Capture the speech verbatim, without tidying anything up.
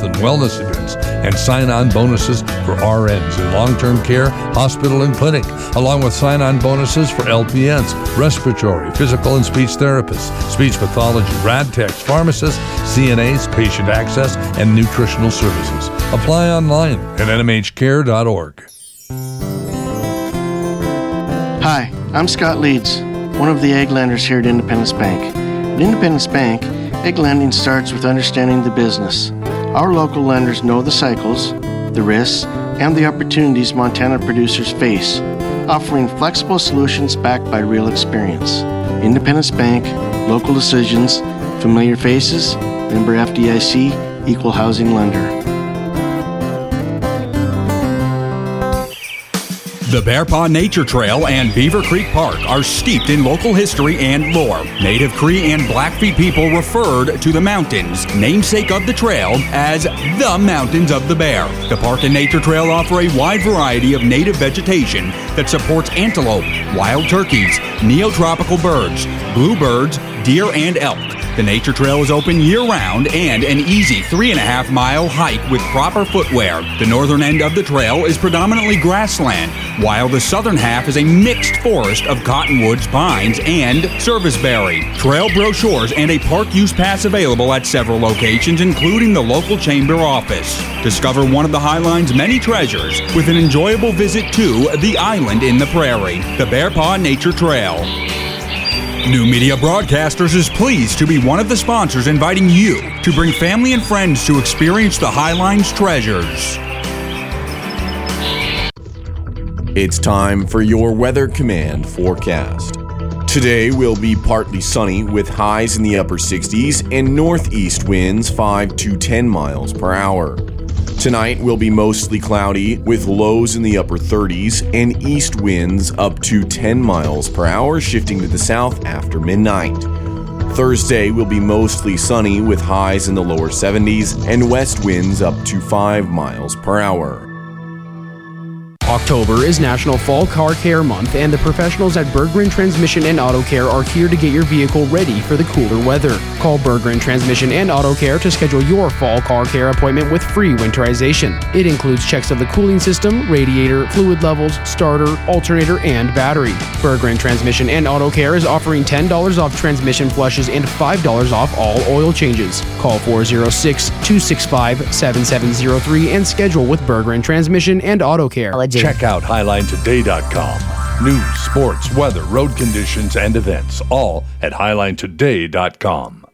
and wellness events, and sign-on bonuses for R Ns in long-term care, hospital, and clinic, along with sign-on bonuses for L P Ns, respiratory, physical, and speech therapists, speech pathology, rad techs, pharmacists, C N As, patient access, and nutritional services. Apply online at N M H care dot org. Hi, I'm Scott Leeds, one of the egg lenders here at Independence Bank. At Independence Bank, egg lending starts with understanding the business. Our local lenders know the cycles, the risks, and the opportunities Montana producers face, offering flexible solutions backed by real experience. Independence Bank, local decisions, familiar faces, member F D I C, equal housing lender. The Bear Paw Nature Trail and Beaver Creek Park are steeped in local history and lore. Native Cree and Blackfeet people referred to the mountains, namesake of the trail, as the Mountains of the Bear. The park and nature trail offer a wide variety of native vegetation that supports antelope, wild turkeys, neotropical birds, bluebirds, deer, and elk. The nature trail is open year-round and an easy three and a half mile hike with proper footwear. The northern end of the trail is predominantly grassland, while the southern half is a mixed forest of cottonwoods, pines, and serviceberry. Trail brochures and a park use pass available at several locations, including the local chamber office. Discover one of the Highline's many treasures with an enjoyable visit to the Island in the Prairie, the Bear Paw Nature Trail. New Media Broadcasters is pleased to be one of the sponsors inviting you to bring family and friends to experience the Highline's treasures. It's time for your Weather Command forecast. Today will be partly sunny with highs in the upper sixties and northeast winds five to ten miles per hour. Tonight will be mostly cloudy with lows in the upper thirties and east winds up to ten miles per hour, shifting to the south after midnight. Thursday will be mostly sunny with highs in the lower seventies and west winds up to five miles per hour. October is National Fall Car Care Month, and the professionals at Berggren Transmission and Auto Care are here to get your vehicle ready for the cooler weather. Call Berggren Transmission and Auto Care to schedule your fall car care appointment with free winterization. It includes checks of the cooling system, radiator, fluid levels, starter, alternator, and battery. Berggren Transmission and Auto Care is offering ten dollars off transmission flushes and five dollars off all oil changes. Call four oh six, two six five, seven seven oh three and schedule with Berggren Transmission and Auto Care. Check out highline today dot com. News, sports, weather, road conditions, and events, all at highline today dot com.